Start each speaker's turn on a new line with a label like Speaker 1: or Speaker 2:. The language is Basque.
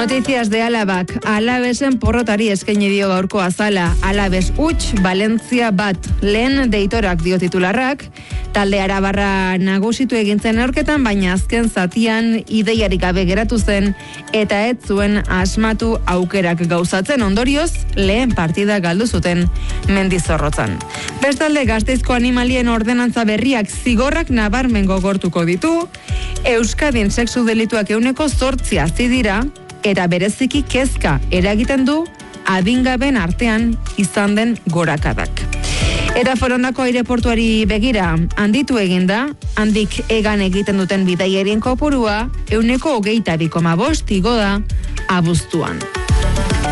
Speaker 1: Noticias de Alabak, Alabesen porrotari eskaini dio gaurko azala, Alabes huts, Valentzia bat, lehen deitorak dio titularrak, talde arabarra nagusitu egintzen neurketan, baina azken zatian ideiarik gabe geratu zen, eta ez zuen asmatu aukerak gauzatzen, ondorioz, lehen partida galdu zuten Mendizorrotzan. Bestalde, Gasteizko animalien ordenantza berriak zigorrak nabarmen gogortuko ditu, Euskadin sexu delituak 8% hazi dira, eta bereziki kezka eragiten du adingaben artean izan den gorakadak. Eta Forondako aireportuari begira, handitu eginda, handik egan egiten duten bidaierien kopurua 22,5 igo da abuztuan.